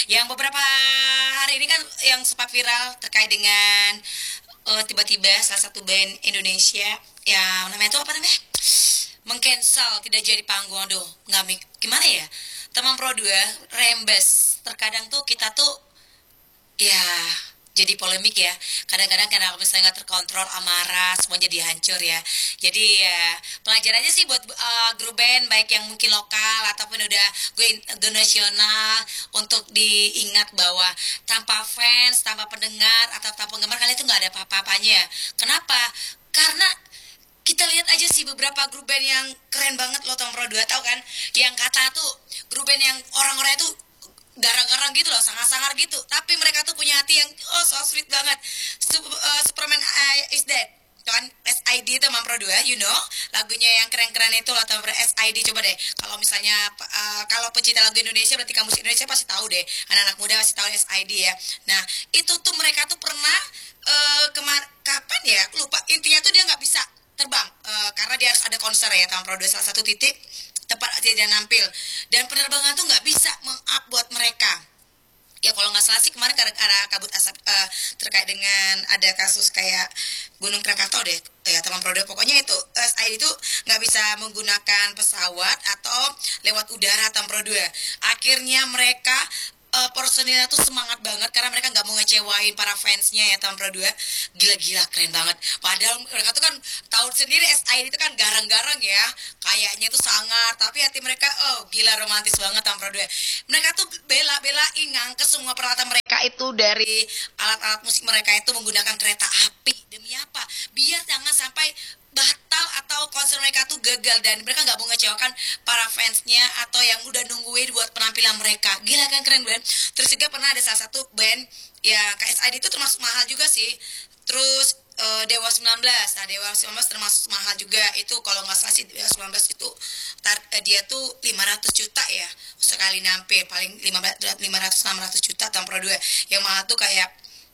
Yang beberapa hari ini kan yang sempat viral terkait dengan tiba-tiba salah satu band Indonesia yang namanya itu apa namanya? Mengcancel tidak jadi panggung. Aduh, nggak gimana ya? Teman Pro 2 Rembes. Terkadang tuh kita tuh ya jadi polemik ya, kadang-kadang karena misalnya nggak terkontrol amarah semua jadi hancur ya. Jadi ya pelajarannya sih buat grup band baik yang mungkin lokal ataupun udah go nasional, untuk diingat bahwa tanpa fans, tanpa pendengar atau tanpa penggemar kalian itu nggak ada apa-apanya ya. Kenapa? Karena kita lihat aja sih beberapa grup band yang keren banget loh, Tom Pro 2 tahu kan, yang kata tuh grup band yang orang-orangnya tuh garang-garang gitu loh, sangar-sangar gitu, tapi mereka tuh punya hati yang so sweet banget. Superman is dead kan, SID itu Mam Pro 2, you know lagunya yang keren-keren itu loh, Tom Pro SID. Coba deh kalau misalnya kalau pecinta lagu Indonesia, berarti kamu Indonesia pasti tahu deh, anak-anak muda pasti tahu SID ya. Nah itu tuh mereka tuh pernah kapan ya aku lupa, intinya tuh dia nggak bisa terbang karena dia harus ada konser ya, Tom Pro 2 salah satu titik tempat dia nampil, dan penerbangan tuh nggak bisa meng-up buat mereka. Ya kalau nggak salah sih kemarin karena kabut asap terkait dengan ada kasus kayak Gunung Krakatau deh ya, teman produk pokoknya itu SID itu nggak bisa menggunakan pesawat atau lewat udara, teman produk. Akhirnya mereka personilnya tuh semangat banget karena mereka nggak mau ngecewain para fansnya ya, tahun Pro 2. Gila-gila keren banget, padahal mereka tuh kan tahu sendiri SID itu kan garang-garang ya, kayaknya tuh sangar, tapi hati mereka gila romantis banget, tahun Pro 2. Mereka tuh bela-belain ngangkat semua peralatan mereka itu dari alat-alat musik mereka itu menggunakan kereta api. Demi apa? Biar jangan sampai batal atau konser mereka tuh gagal, dan mereka nggak mau ngecewakan para fansnya atau yang udah nungguin buat penampilan mereka. Gila kan, keren banget. Terus juga pernah ada salah satu band ya, KSID itu termasuk mahal juga sih. Terus Dewa 19. Nah Dewa 19 termasuk mahal juga itu, kalau nggak salah sih Dewa 19 itu dia tuh 500 juta ya sekali nampil, paling 500 600 juta tanpa dua. Yang mahal tuh kayak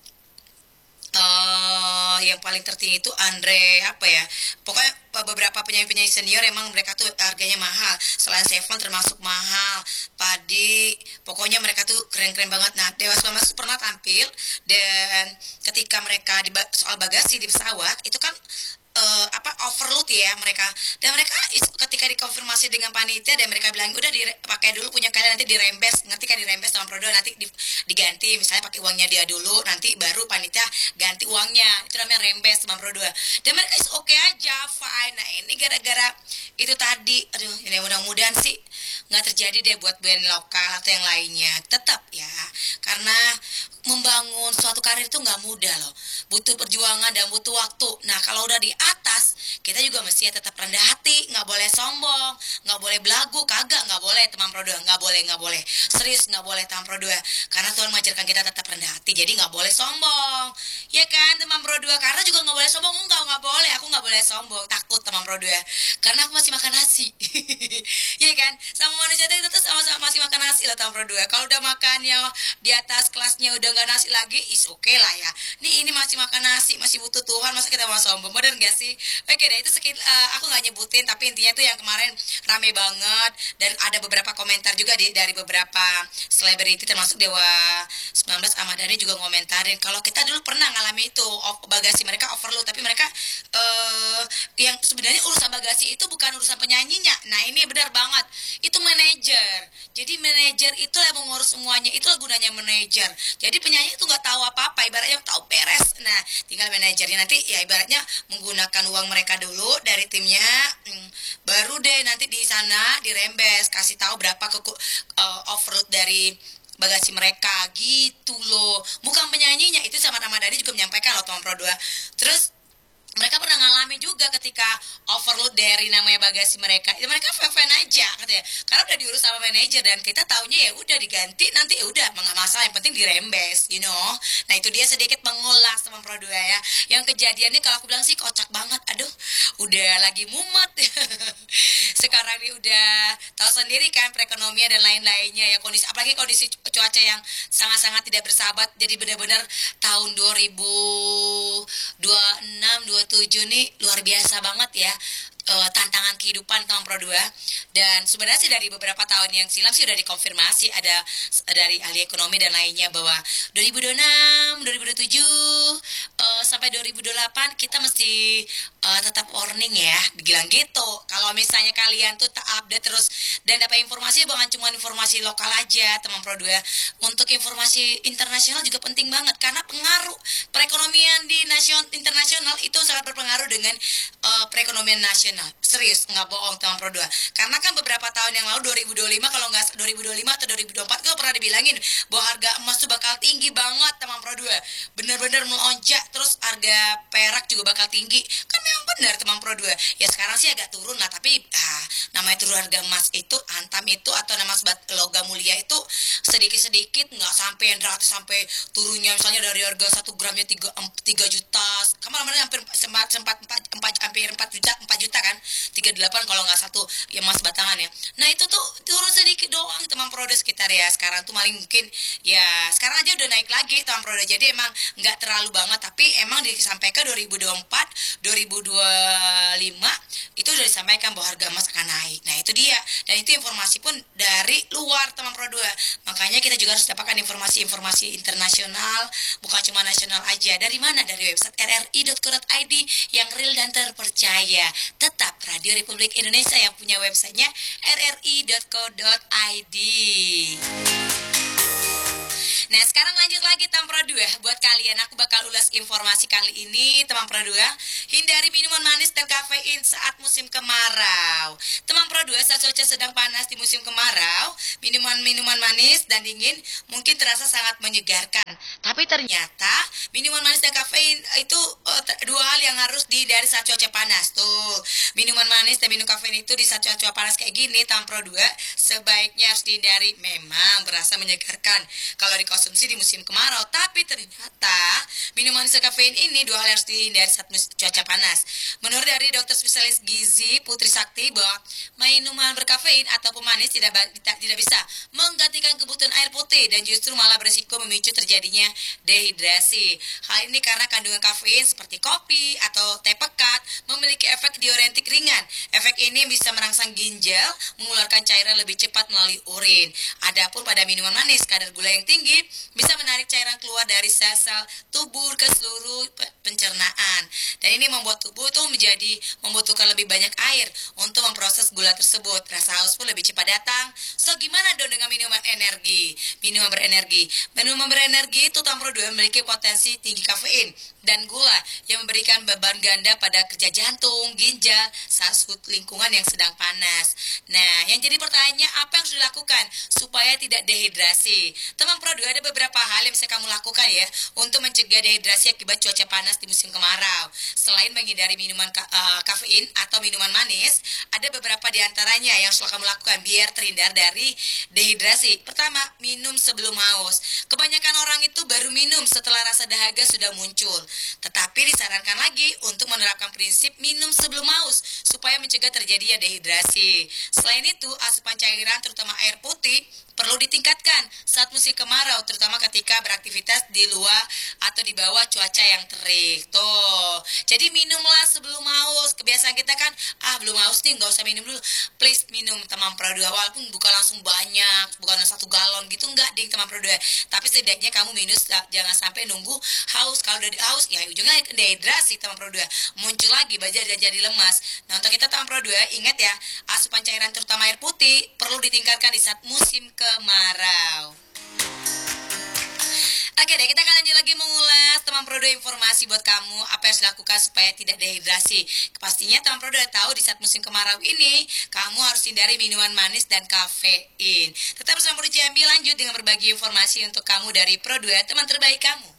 yang paling tertinggi itu Andre apa ya, pokoknya beberapa penyanyi-penyanyi senior emang mereka tuh harganya mahal. Selain Seven termasuk mahal, Padi, pokoknya mereka tuh keren-keren banget. Nah Dewa 19 pernah tampil, dan ketika mereka soal bagasi di pesawat itu kan overload ya mereka, dan mereka ketika dikonfirmasi dengan panitia dan mereka bilang udah dipakai dulu punya kalian, nanti dirembes, ngerti kan, dirembes sama produk, nanti diganti misalnya pakai uangnya dia dulu, nanti baru panitia ganti uangnya, itu namanya rembes sama produk. Dan mereka is oke aja, fine. Nah ini gara-gara itu tadi, aduh ini mudah-mudahan sih nggak terjadi deh buat band lokal atau yang lainnya, tetap ya, karena membangun suatu karir itu nggak mudah loh, butuh perjuangan dan butuh waktu. Nah kalau udah di atas, kita juga mesti ya tetap rendah hati, nggak boleh sombong, nggak boleh belagu, kagak, nggak boleh teman pro 2, nggak boleh serius, nggak boleh teman pro 2, karena Tuhan mengajarkan kita tetap rendah hati, jadi nggak boleh sombong, ya kan teman pro 2. Karena juga nggak boleh sombong, nggak boleh, aku nggak boleh sombong, takut teman pro 2, karena aku masih makan nasi. Ya kan, sama manusia itu tuh sama-sama masih makan nasi lah teman pro 2. Kalau udah makan ya di atas kelasnya udah nggak nasi lagi, is oke lah ya. Ini masih makan nasi, masih butuh Tuhan, masa kita mau sombong, bener gak sih? Oke deh, itu aku nggak nyebutin, tapi intinya tuh yang kemarin rame banget, dan ada beberapa komentar juga dari beberapa selebriti termasuk Dewa 19, Ahmad Dhani juga ngomentarin kalau kita dulu pernah ngalami itu, bagasi mereka overload, tapi mereka yang sebenarnya urusan bagasi itu bukan urusan penyanyinya. Nah ini benar banget, itu manajer. Jadi manajer itu yang mengurus semuanya, itulah gunanya manajer. Jadi penyanyi itu nggak tahu apa-apa, ibaratnya tahu beres. Nah tinggal manajernya nanti ya ibaratnya menggunakan uang mereka dulu dari timnya, baru deh nanti di sana dirembes, kasih tahu berapa overload dari bagasi mereka gitu loh, bukan penyanyinya. Itu sama Ahmad Dhani juga menyampaikan loh teman Pro 2. Terus mereka pernah ngalamin juga ketika overload dari namanya bagasi mereka, itu mereka fan aja katanya, karena udah diurus sama manajer, dan kita taunya ya udah diganti nanti, ya udah nggak masalah, yang penting dirembes, you know. Nah itu dia sedikit mengulas teman Pro 2 ya, yang kejadiannya kalau aku bilang sih kocak banget. Aduh udah lagi mumet. Sekarang ini udah tahu sendiri kan perekonomian dan lain-lainnya ya, kondisi apalagi kondisi cuaca yang sangat-sangat tidak bersahabat. Jadi benar-benar tahun 2026 27 nih luar biasa banget ya. tantangan kehidupan teman Pro 2. Dan sebenarnya sih dari beberapa tahun yang silam sih udah dikonfirmasi ada dari ahli ekonomi dan lainnya bahwa 2026, 2027 sampai 2028 kita mesti tetap warning ya, bilang gitu. Kalau misalnya kalian tuh tak update terus dan dapat informasi bukan cuma informasi lokal aja teman Pro 2. Untuk informasi internasional juga penting banget karena pengaruh perekonomian di internasional itu sangat berpengaruh dengan perekonomian nasional. Serius, nggak bohong teman Pro 2. Karena kan beberapa tahun yang lalu 2025 kalau nggak 2025 atau 2024 gue pernah dibilangin bahwa harga emas tuh bakal tinggi banget teman Pro 2. Bener-bener melonjak, terus harga perak juga bakal tinggi. Kan memang benar teman Pro 2. Ya sekarang sih agak turun lah, tapi namanya turun harga emas itu, antam itu atau nama sebat logam mulia itu sedikit-sedikit, nggak sampai yang drastis sampai turunnya misalnya dari harga 1 gramnya 3 juta. Kemarin hampir sempat 4 juta, 4 juta kan, 38 kalau nggak satu ya emas batangan ya. Nah itu tuh turun sedikit doang teman Pro 2 sekitar ya. Sekarang tuh paling mungkin ya sekarang aja udah naik lagi teman Pro 2. Jadi emang nggak terlalu banget, tapi emang disampaikan 2024, 2025 itu udah disampaikan bahwa harga emas akan naik. Nah itu dia, dan itu informasi pun dari luar teman Pro 2. Makanya kita juga harus dapatkan informasi-informasi internasional, bukan cuma nasional aja. Dari mana? Dari website rri.co.id yang real dan terpercaya. Tetap Radio Republik Indonesia yang punya websitenya rri.co.id. Nah sekarang lanjut lagi teman Pro 2. Buat kalian aku bakal ulas informasi kali ini teman Pro 2. Hindari minuman manis dan kafein saat musim kemarau. Teman Pro 2, saat cuaca sedang panas di musim kemarau, minuman-minuman manis dan dingin mungkin terasa sangat menyegarkan. Tapi ternyata minuman manis dan kafein itu dua hal yang harus dihindari saat cuaca panas. Tuh, minuman manis dan minum kafein itu di saat cuaca panas kayak gini teman Pro 2 sebaiknya harus dihindari. Memang berasa menyegarkan kalau dikonsumsi di musim kemarau, tapi ternyata minuman manis dan kafein ini dua hal yang harus dihindari saat cuaca panas. Menurut dari dokter spesialis gizi Putri Sakti bahwa minuman berkafein atau pemanis tidak bisa menggantikan kebutuhan air putih dan justru malah berisiko memicu terjadinya dehidrasi. Hal ini karena kandungan kafein seperti kopi atau teh pekat memiliki efek diuretik ringan. Efek ini bisa merangsang ginjal mengeluarkan cairan lebih cepat melalui urin. Adapun pada minuman manis, kadar gula yang tinggi bisa menarik cairan keluar dari sel-sel tubuh ke seluruh pencernaan. Dan ini membuat tubuh itu menjadi membutuhkan lebih banyak air untuk memproses gula tersebut. Rasa haus pun lebih cepat datang. So gimana dong dengan minuman energi? Minuman berenergi itu Tampro 2 memiliki potensi tinggi kafein dan gula yang memberikan beban ganda pada kerja jantung, ginjal, saat lingkungan yang sedang panas. Nah, yang jadi pertanyaannya apa yang harus dilakukan supaya tidak dehidrasi? Teman Pro 2, ada beberapa hal yang bisa kamu lakukan ya untuk mencegah dehidrasi akibat cuaca panas di musim kemarau. Selain menghindari minuman kafein atau minuman manis, ada beberapa di antaranya yang harus kamu lakukan biar terhindar dari dehidrasi. Pertama, minum sebelum haus. Kebanyakan orang itu baru minum setelah rasa dahaga sudah muncul. Tetapi disarankan lagi untuk menerapkan prinsip minum sebelum haus supaya mencegah terjadinya dehidrasi. Selain itu, asupan cairan terutama air putih perlu ditingkatkan saat musim kemarau, terutama ketika beraktivitas di luar atau di bawah cuaca yang terik. Tuh, jadi minumlah sebelum haus. Kebiasaan kita kan, belum haus nih, nggak usah minum dulu. Please minum teman Pro 2, walaupun bukan langsung banyak, bukan 1 galon gitu, enggak ding teman Pro 2. Tapi setidaknya kamu minum, jangan sampai nunggu haus. Kalau udah haus, ya ujungnya dehidrasi teman Pro 2. Muncul lagi baja dan jadi lemas. Nah untuk kita teman Pro 2, ingat ya, asupan cairan terutama air putih perlu ditingkatkan di saat musim kemarau. Oke deh, kita akan lanjut lagi mengulas teman Pro 2 informasi buat kamu apa yang harus dilakukan supaya tidak dehidrasi. Pastinya teman Pro 2 tahu di saat musim kemarau ini kamu harus hindari minuman manis dan kafein. Tetap bersama Pro Jambi, lanjut dengan berbagi informasi untuk kamu dari Pro 2, teman terbaik kamu.